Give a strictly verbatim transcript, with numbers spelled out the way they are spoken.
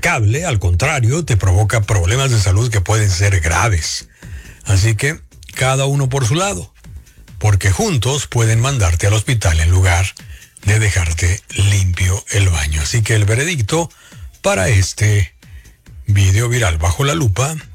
impecable, al contrario, te provoca problemas de salud que pueden ser graves. Así que cada uno por su lado, porque juntos pueden mandarte al hospital en lugar de dejarte limpio el baño. Así que el veredicto para este video viral bajo la lupa